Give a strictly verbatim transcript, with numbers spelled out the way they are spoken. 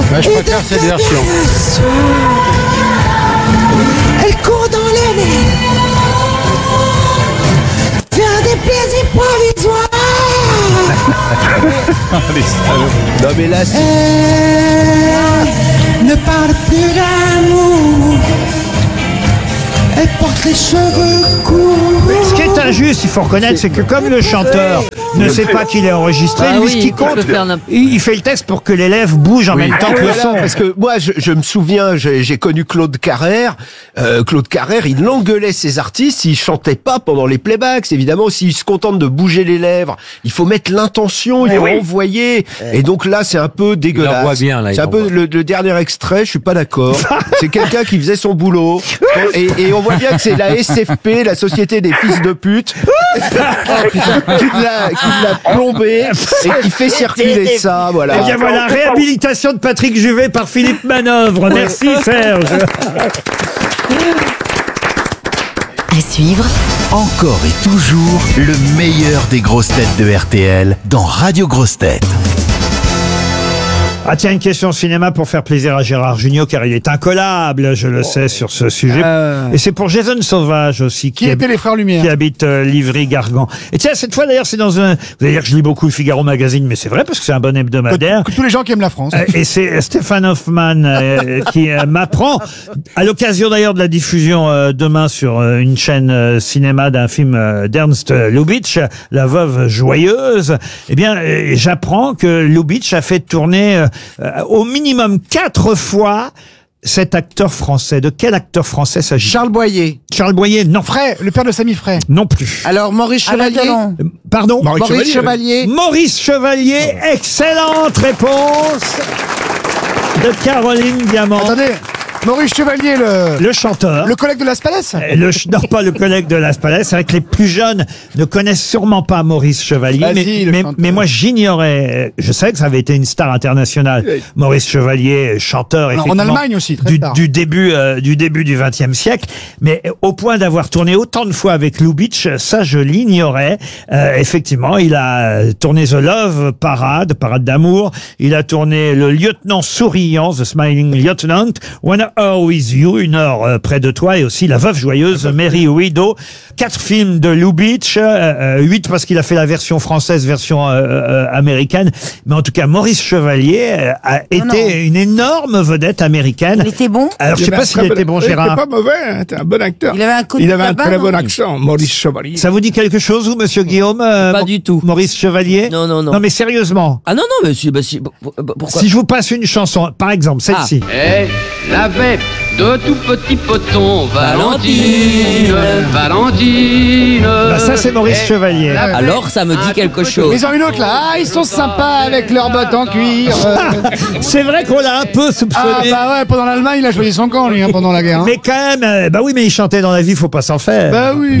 Bah, je préfère cette version. Elle court dans les nez, faire des plaisirs provisoires. Les salauds. Non mais là, c'est... Elle ne parle plus d'amour. Elle porte les cheveux courts. Ce qui est injuste, il faut reconnaître, c'est que comme le chanteur ne sait pas qu'il est enregistré, Ah lui, oui, ce qui il peut compte, faire n'importe- il il fait le texte pour que l'élève bouge en Oui. même temps que le Voilà, son. parce que moi, je, je me souviens, j'ai j'ai connu Claude Carrère. Euh, Claude Carrère, il engueulait ses artistes s'ils chantaient pas pendant les playbacks. Évidemment, s'ils se contentent de bouger les lèvres, il faut mettre l'intention, il faut envoyer. Et donc là, c'est un peu dégueulasse. envoie bien, là, il C'est un peu envoie. le, le dernier extrait. Je suis pas d'accord. C'est quelqu'un qui faisait son boulot. Et, et on voit bien que c'est la S F P, la Société des fils de pute, qui l'a qui l'a plombé et qui fait circuler ça. Voilà. Eh bien voilà, réhabilitation de Patrick Juvet par Philippe Manœuvre. Merci Serge. À suivre, Encore et toujours le meilleur des grosses têtes de R T L dans Radio Grosses Têtes. Ah tiens, une question cinéma pour faire plaisir à Gérard Jugnot, car il est incollable, je le sais, sur ce sujet. Euh. Et c'est pour Jason Sauvage aussi, qui, Qui étaient les frères Lumière? qui habite euh, Livry-Gargan. Et tiens, cette fois d'ailleurs, c'est dans un... Vous allez dire que je lis beaucoup le Figaro Magazine, mais c'est vrai, parce que c'est un bon hebdomadaire. Que tous les gens qui aiment la France. Euh, Et c'est Stéphane Hoffman euh, qui euh, m'apprend, à l'occasion d'ailleurs de la diffusion euh, demain sur euh, une chaîne euh, cinéma d'un film euh, d'Ernst Lubitsch, La Veuve Joyeuse, eh bien, euh, j'apprends que Lubitsch a fait tourner euh, euh, au minimum quatre fois cet acteur français. De quel acteur français s'agit-il? Charles Boyer. Charles Boyer, non. Frère, le père de Samy Frey. Non plus. Alors, Maurice Chevalier. Alain Delon. Euh, Pardon? Maurice Chevalier. Maurice Chevalier, excellente réponse de Caroline Diamant. Attendez, Maurice Chevalier, le, Le chanteur. le collègue de Las Palais. Euh, Le, ch- non, pas le collègue de Las Palais. C'est vrai que les plus jeunes ne connaissent sûrement pas Maurice Chevalier. Ah mais, si, le mais, chanteur. mais moi, j'ignorais. Je sais que ça avait été une star internationale. Oui. Maurice Chevalier, chanteur, En effectivement, Allemagne aussi, très du, tard. du début euh, du début du vingtième siècle. Mais au point d'avoir tourné autant de fois avec Lubitsch, ça, je l'ignorais. Euh, effectivement, il a tourné The Love Parade, Parade d'amour. Il a tourné Le Lieutenant Souriant, The Smiling Lieutenant, One Hour With You, Une heure euh, près de toi, et aussi La Veuve Joyeuse, Mary Widow. Quatre films de Lubitsch, euh, euh, huit parce qu'il a fait la version française, version euh, euh, américaine. Mais en tout cas, Maurice Chevalier euh, a été non. une énorme vedette américaine. Il était bon. Alors, je sais pas s'il était bon, Gérard. Il était pas mauvais, hein, c'était un bon acteur. Il avait un coup de Il avait un tabac, très non bon accent, Maurice Chevalier. Ça vous dit quelque chose, vous, monsieur Guillaume euh, Pas Mo- du tout. Maurice Chevalier? Non, non, non. Non, mais sérieusement. Ah non, non, mais si, bah, si, pour- pour- pourquoi Si je vous passe une chanson, par exemple, celle-ci. Elle avait de tout petits potons, Valentine, Valentine. Bah, ça, c'est Maurice Chevalier. Alors, ça me dit quelque chose. Ils ont une autre là. Ah, ils sont sympas avec leurs bottes en cuir. euh. C'est vrai qu'on l'a un peu Ah soupçonné. bah ouais, pendant l'Allemagne, il a choisi son camp, lui, hein, pendant la guerre. hein. Mais quand même, euh, bah oui, mais il chantait dans la vie, faut pas s'en faire. Bah oui.